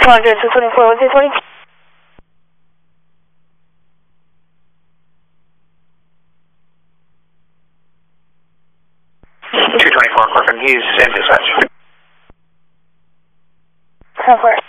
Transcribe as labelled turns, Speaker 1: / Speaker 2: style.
Speaker 1: 200, 224, what's it 20?
Speaker 2: 224, Corcoran, he's in dispatch.
Speaker 1: 10-4.